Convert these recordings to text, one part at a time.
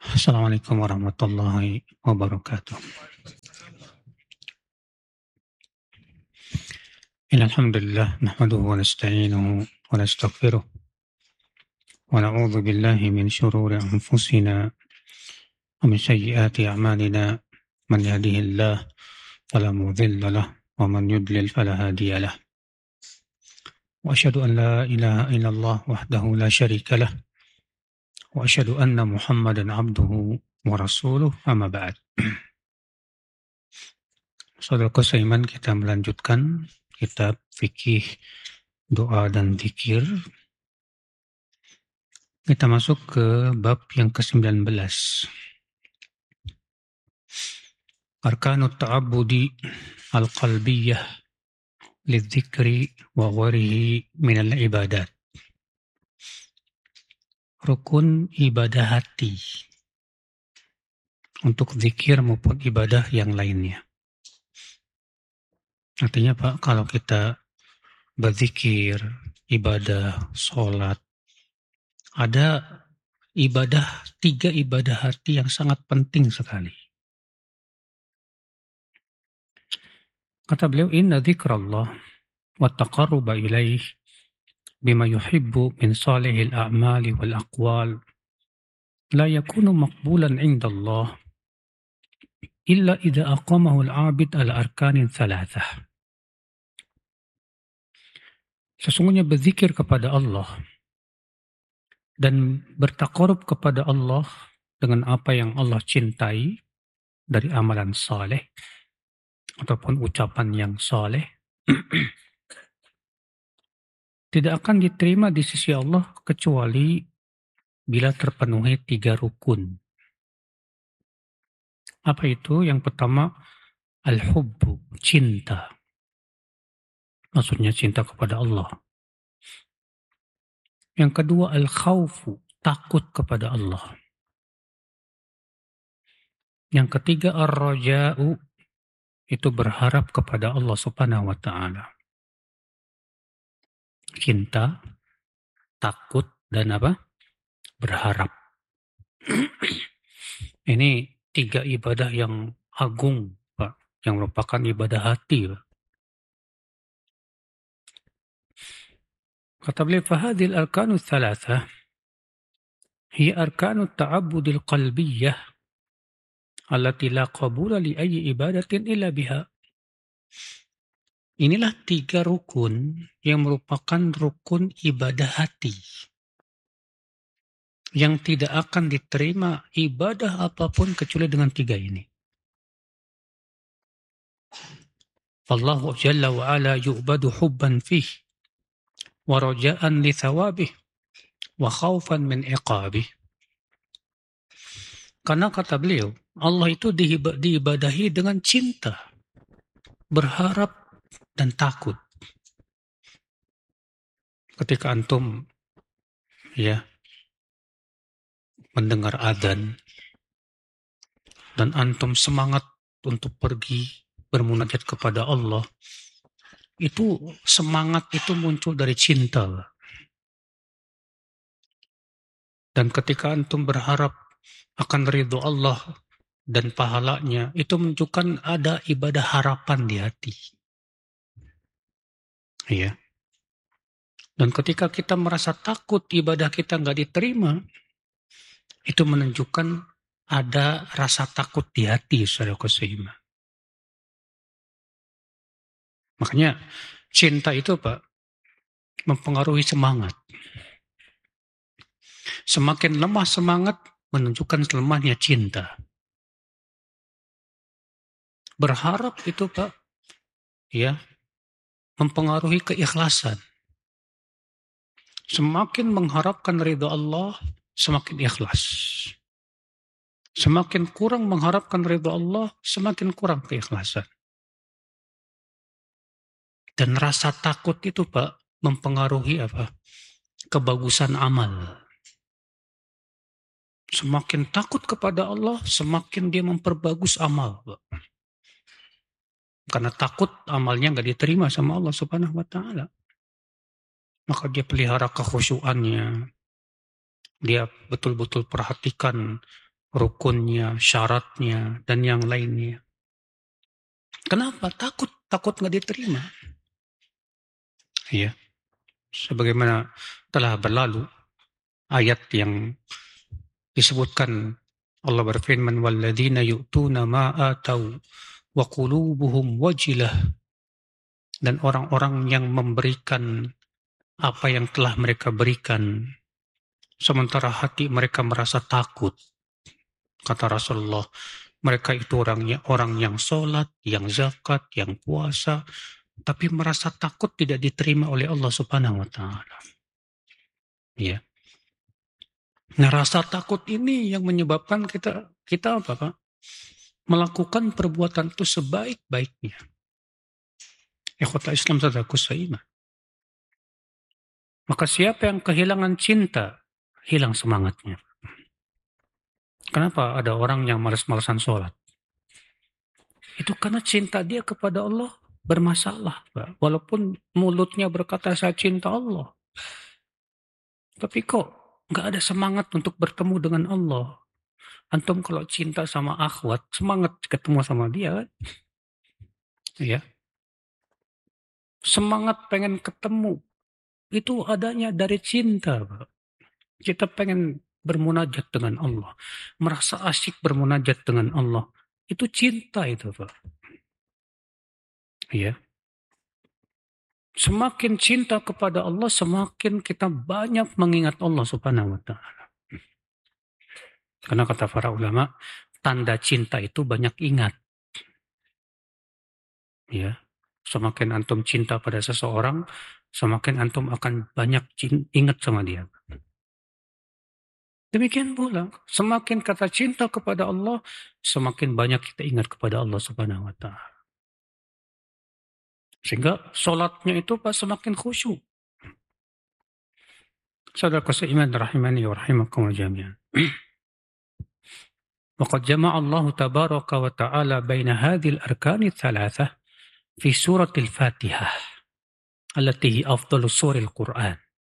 Assalamualaikum warahmatullahi wabarakatuh. Innalhamdulillah nahmaduhu wa nasta'inuhu wa nastaghfiruh wa na'udzu billahi min shururi anfusina wa min sayyiati a'malina. Man yahdihillahu fala mudilla lahu wa man yudlil fala hadiya lahu. Wa asyhadu an la ilaha illallah wahdahu la syarika lahu wa asyhadu anna Muhammadan abduhu wa rasuluh, amma ba'd. Saudaraku seiman, kita melanjutkan kitab fikih doa dan zikir. Kita masuk ke bab yang ke-19. Arkanut ta'abbudi al-qalbiyah lidzikri wa gharihi minal ibadat. Rukun ibadah hati untuk zikir maupun ibadah yang lainnya. Artinya Pak, kalau kita berzikir, ibadah, sholat, ada ibadah, 3 ibadah hati yang sangat penting sekali. Kata beliau, inna dzikrallah wa taqarruba ilaih bima yuhibbu min salihil a'mali wal aqwal la yakunu maqbulan indallah illa idza aqamahu al-'abid ala arkanin thalathah. Sesungguhnya berzikir kepada Allah dan bertaqarrub kepada Allah dengan apa yang Allah cintai dari amalan saleh ataupun ucapan yang saleh tidak akan diterima di sisi Allah kecuali bila terpenuhi 3 rukun. Apa itu? Yang pertama, al-hubbu, cinta. Maksudnya cinta kepada Allah. Yang kedua, al-khawfu, takut kepada Allah. Yang ketiga, ar-raja'u, itu berharap kepada Allah Subhanahu wa ta'ala. Cinta, takut, dan apa? Berharap. Ini 3 ibadah yang agung, Pak, yang merupakan ibadah hati, Pak. Kata beliau, fahadhil arkanu thalatha hiya arkanu ta'abbudil qalbiyyah allati la qabula li ayyi ibadatin illa biha. Inilah 3 rukun yang merupakan rukun ibadah hati yang tidak akan diterima ibadah apapun kecuali dengan 3 ini. Wallahu jalla wa ala yu'badu hubban fih wa raja'an li thawabih wa khawfan min iqabih. Karena kata beliau, Allah itu diibadahi dengan cinta, berharap, dan takut. Ketika antum mendengar adzan dan antum semangat untuk pergi bermunajat kepada Allah, itu semangat itu muncul dari cinta. Dan ketika antum berharap akan ridho Allah dan pahalanya, itu menunjukkan ada ibadah harapan di hati. Ya. Dan ketika kita merasa takut ibadah kita nggak diterima, itu menunjukkan ada rasa takut di hati, saudara seiman. Makanya cinta itu Pak mempengaruhi semangat. Semakin lemah semangat menunjukkan lemahnya cinta. Berharap itu Pak mempengaruhi keikhlasan. Semakin mengharapkan ridha Allah, semakin ikhlas. Semakin kurang mengharapkan ridha Allah, semakin kurang keikhlasan. Dan rasa takut itu Pak mempengaruhi apa? Kebagusan amal. Semakin takut kepada Allah, semakin dia memperbagus amal, Pak. Karena takut amalnya nggak diterima sama Allah Subhanahu wa ta'ala. Maka dia pelihara kekhusyuannya. Dia betul-betul perhatikan rukunnya, syaratnya, dan yang lainnya. Kenapa? Takut nggak diterima. Ya, sebagaimana telah berlalu ayat yang disebutkan Allah berfirman walladzina yu'tuna ma atau wa qulubuhum wajilah, dan orang-orang yang memberikan apa yang telah mereka berikan sementara hati mereka merasa takut. Kata Rasulullah, mereka itu orang yang sholat, yang zakat, yang puasa, tapi merasa takut tidak diterima oleh Allah Subhanahu wa taala. Ya. Nah, rasa takut ini yang menyebabkan kita apa, Pak? Melakukan perbuatan itu sebaik-baiknya. Ikhwatal Islam sadaku saimah. Maka siapa yang kehilangan cinta, hilang semangatnya. Kenapa ada orang yang malas-malasan sholat? Itu karena cinta dia kepada Allah bermasalah, Pak. Walaupun mulutnya berkata saya cinta Allah, tapi kok nggak ada semangat untuk bertemu dengan Allah. Antum kalau cinta sama akhwat, semangat ketemu sama dia kan? Ya. Semangat pengen ketemu itu adanya dari cinta, Pak. Kita pengen bermunajat dengan Allah, merasa asyik bermunajat dengan Allah. Itu cinta itu, Pak. Ya. Semakin cinta kepada Allah, semakin kita banyak mengingat Allah Subhanahu wa taala. Karena kata para ulama, tanda cinta itu banyak ingat. Ya. Semakin antum cinta pada seseorang, semakin antum akan banyak ingat sama dia. Demikian pula, semakin kata cinta kepada Allah, semakin banyak kita ingat kepada Allah Subhanahu wa taala. Sehingga sholatnya itu pas semakin khusyuk. Saudara seiman rahimani wa rahimakumullah jami'an. وقد جمع الله تبارك وتعالى بين هذه الأركان الثلاثة في سورة الفاتحة التي هي أفضل سور القرآن.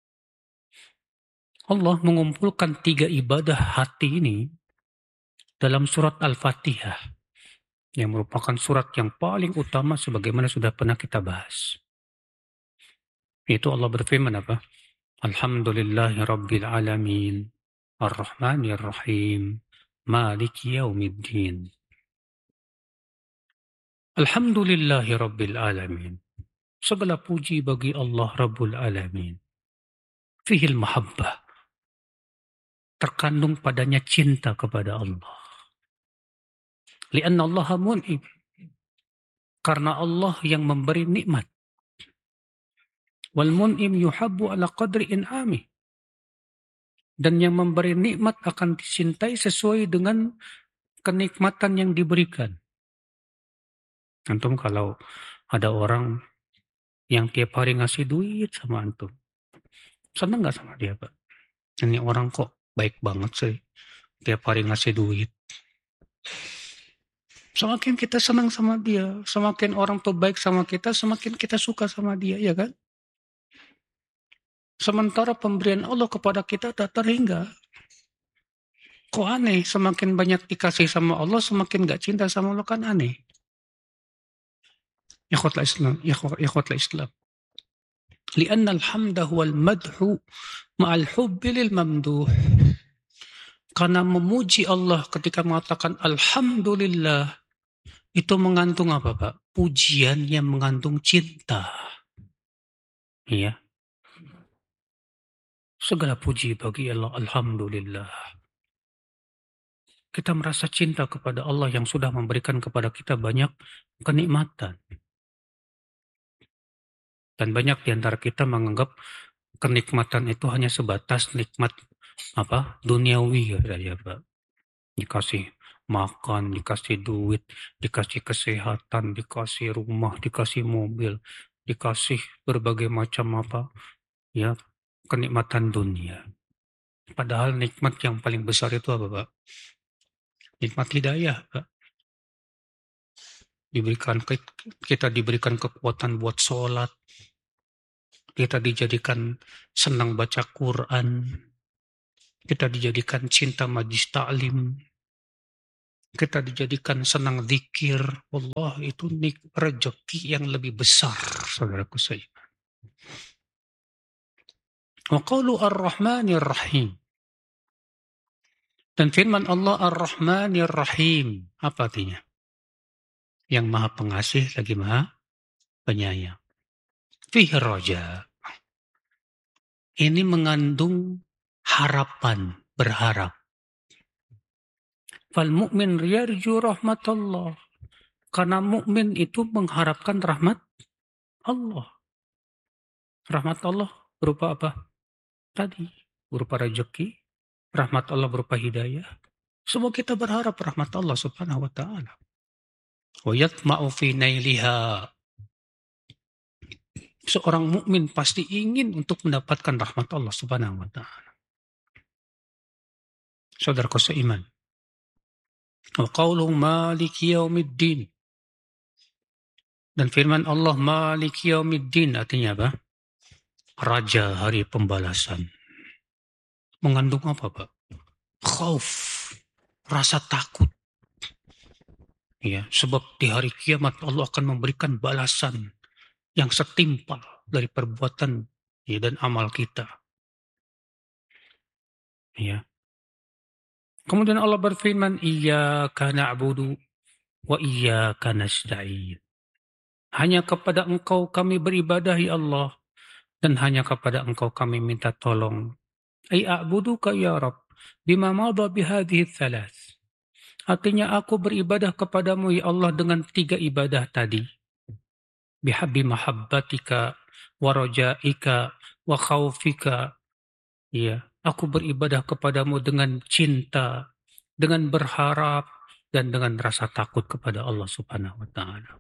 Allah mengumpulkan 3 ibadah hati ini dalam surat Al-Fatihah, yang merupakan surat yang paling utama sebagaimana sudah pernah kita bahas. Itu Allah berfirman apa? Alhamdulillahi Rabbil Alamin, Ar-Rahmanir Rahim, Maliki Yaumiddin. Alhamdulillahi Rabbil Alamin. Segala puji bagi Allah Rabbul Alamin. Fihil mahabbah. Terkandung padanya cinta kepada Allah. Lianna Allah mun'im. Karena Allah yang memberi nikmat. Wal mun'im yuhabbu ala qadri in'amih. Dan yang memberi nikmat akan dicintai sesuai dengan kenikmatan yang diberikan. Antum kalau ada orang yang tiap hari ngasih duit sama antum, seneng gak sama dia, Pak? Ini orang kok baik banget sih, tiap hari ngasih duit. Semakin kita senang sama dia, semakin orang tuh baik sama kita, semakin kita suka sama dia, ya kan? Sementara pemberian Allah kepada kita tak terhingga. Kok aneh, semakin banyak dikasih sama Allah, semakin gak cinta sama Allah, kan aneh. Ikhwatul Islam. Lianna alhamda huwal madhu ma'al hubbi lil mamduh. Karena memuji Allah ketika mengatakan alhamdulillah, itu mengandung apa, Pak? Pujian yang mengandung cinta. Iya. Segala puji bagi Allah, alhamdulillah. Kita merasa cinta kepada Allah yang sudah memberikan kepada kita banyak kenikmatan. Dan banyak di antara kita menganggap kenikmatan itu hanya sebatas nikmat duniawi ya, Pak. Dikasih makan, dikasih duit, dikasih kesehatan, dikasih rumah, dikasih mobil, dikasih berbagai macam kenikmatan dunia. Padahal nikmat yang paling besar itu apa, Pak? Nikmat hidayah, Pak. Kita diberikan kekuatan buat sholat, kita dijadikan senang baca Quran, kita dijadikan cinta majlis ta'lim, kita dijadikan senang zikir, Allah itu rezeki yang lebih besar, saudaraku saya. Wa qaulu ar-Rahmanir Rahim. Dan firman Allah Ar-Rahmanir Rahim. Apa artinya? Yang maha pengasih lagi maha penyayang. Fihi raja. Ini mengandung harapan, berharap. Fal mu'min yarju rahmatullah. Karena mukmin itu mengharapkan rahmat Allah. Rahmat Allah berupa apa? Tadi, berupa rezeki. Rahmat Allah berupa hidayah. Semua kita berharap rahmat Allah subhanahu wa ta'ala. Wa yatma'u fi nailiha. Seorang mukmin pasti ingin untuk mendapatkan rahmat Allah subhanahu wa ta'ala. Saudaraku seiman. Wa qawluhu maliki yaumiddin. Dan firman Allah maliki yaumiddin artinya apa? Raja hari pembalasan. Mengandung apa, Pak? Khauf, rasa takut. Ya, sebab di hari kiamat Allah akan memberikan balasan yang setimpal dari perbuatan ya, dan amal kita. Ya. Kemudian Allah berfirman, Iyyaka na'budu wa iyyaka nasta'in. Hanya kepada Engkau kami beribadah ya Allah, dan hanya kepada Engkau kami minta tolong. Ay a'buduka ya Rabb, bima madha bihadhihi thalath. Artinya aku beribadah kepadamu ya Allah dengan 3 ibadah tadi. Bihabbi mahabbatika wa rajaika wa khaufika. Ya, aku beribadah kepadamu dengan cinta, dengan berharap, dan dengan rasa takut kepada Allah subhanahu wa ta'ala.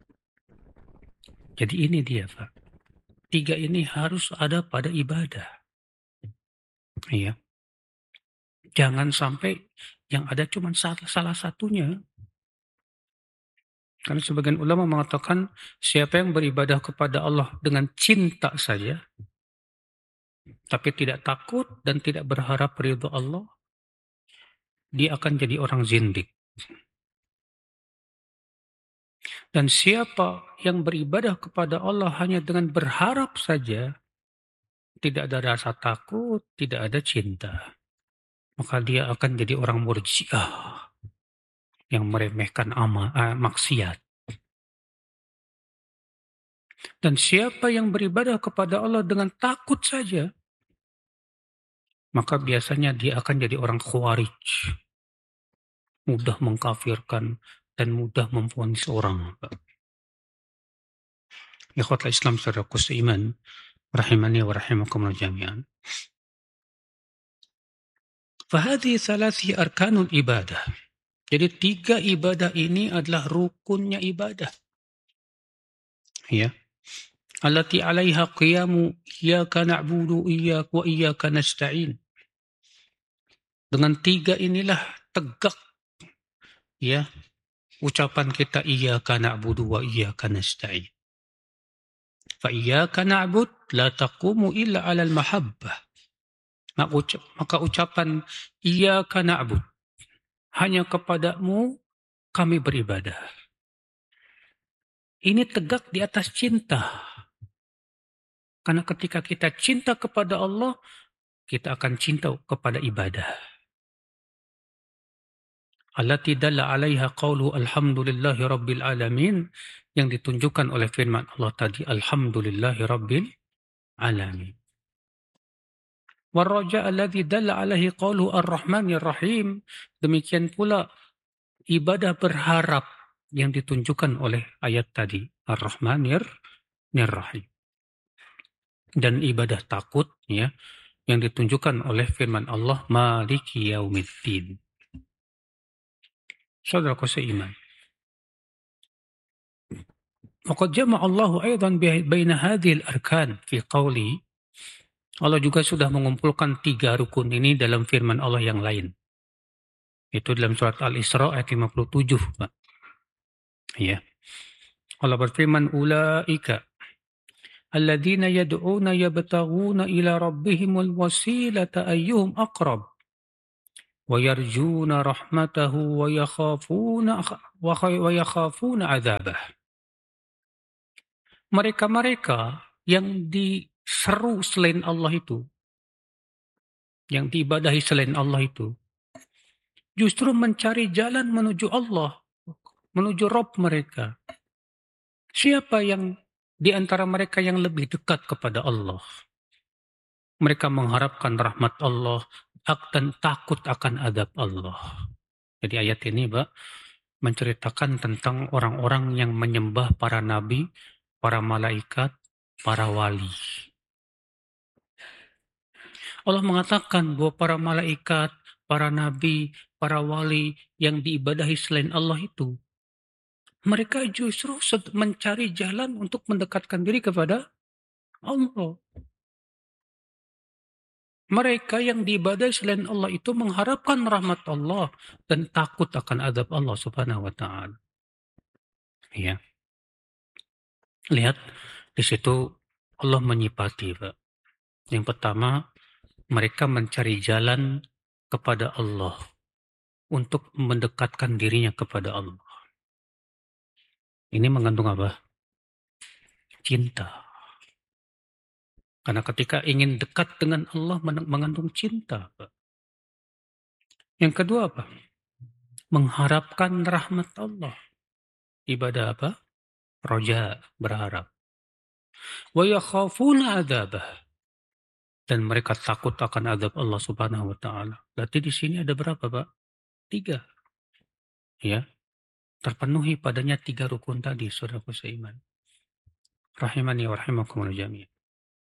Jadi ini dia, Pak. 3 ini harus ada pada ibadah. Ya. Jangan sampai yang ada cuma salah satunya. Karena sebagian ulama mengatakan siapa yang beribadah kepada Allah dengan cinta saja, tapi tidak takut dan tidak berharap ridho Allah, dia akan jadi orang zindik. Dan siapa yang beribadah kepada Allah hanya dengan berharap saja, tidak ada rasa takut, tidak ada cinta, maka dia akan jadi orang murji'ah yang meremehkan maksiat. Dan siapa yang beribadah kepada Allah dengan takut saja, maka biasanya dia akan jadi orang khawarij, mudah mengkafirkan dan mudah memvonis orang. Ikhwatul Islam saudaraku seiman, rahimani wa rahimakumullah jami'an. Fahadhi thalathi arkanul ibadah. Jadi 3 ibadah ini adalah rukunnya ibadah. Ya. Allati 'alaiha qiyamu iyyaka na'budu wa iyyaka nasta'in. Dengan 3 inilah tegak ya ucapan kita iyyaka na'budu wa iyyaka nasta'in. Fa iyyaka na'bud la taqumu illa 'alal mahabbah. Maka ucapan iyyaka na'bud, hanya kepadamu kami beribadah, ini tegak di atas cinta. Karena ketika kita cinta kepada Allah, kita akan cinta kepada ibadah. Allati dalla 'alaiha qaulu alhamdulillahi rabbil alamin, yang ditunjukkan oleh firman Allah tadi alhamdulillahi rabbil alamin. Warraja alladhi dalla 'alaihi qaulu ar-rahmanir rahim, demikian pula ibadah berharap yang ditunjukkan oleh ayat tadi ar-rahmanir rahim. Dan ibadah takut ya yang ditunjukkan oleh firman Allah maliki yaumiddin. Saudaraku seiman, waqad jama'a Allahu aidan baina hadhil arkan fi qawli. Allah juga sudah mengumpulkan 3 rukun ini dalam firman Allah yang lain. Itu dalam surat Al-Isra ayat 57, Pak. Ya. Allah berfirman ulaika alladzina yad'una yabtaghuna ila rabbihimul wasilata ayyuhum aqrab. wa yarjuna rahmatahu wa yakhafuna adzabah. Mereka-mereka yang diseru selain Allah itu, yang diibadahi selain Allah itu, justru mencari jalan menuju Allah, menuju Rabb mereka. Siapa yang di antara mereka yang lebih dekat kepada Allah? Mereka mengharapkan rahmat Allah dan takut akan adab Allah. Jadi ayat ini, Pak, menceritakan tentang orang-orang yang menyembah para nabi, para malaikat, para wali. Allah mengatakan bahwa para malaikat, para nabi, para wali yang diibadahi selain Allah itu, mereka justru mencari jalan untuk mendekatkan diri kepada Allah. Mereka yang diibadahi selain Allah itu mengharapkan rahmat Allah dan takut akan azab Allah Subhanahu wa taala. Ya. Lihat di situ Allah menyifati, Pak. Yang pertama, mereka mencari jalan kepada Allah untuk mendekatkan dirinya kepada Allah. Ini mengandung apa? Cinta. Karena ketika ingin dekat dengan Allah mengandung cinta, Pak. Yang kedua apa? Mengharapkan rahmat Allah. Ibadah apa? Roja, berharap. Wa yakhafuna adzabah. Dan mereka takut akan azab Allah Subhanahu wa taala. Berarti di sini ada berapa, Pak? 3. Ya. Terpenuhi padanya 3 rukun tadi, saudara seiman. Rahimani wa rahimakumullah jami'an.